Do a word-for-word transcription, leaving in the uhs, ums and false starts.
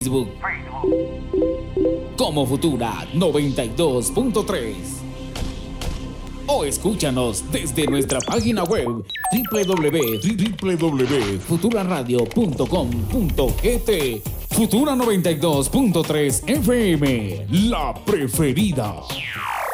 Facebook como Futura noventa y dos punto tres o escúchanos desde nuestra página web doble u doble u doble u doble u punto futura radio punto com punto gt. Futura noventa y dos punto tres F M, la preferida.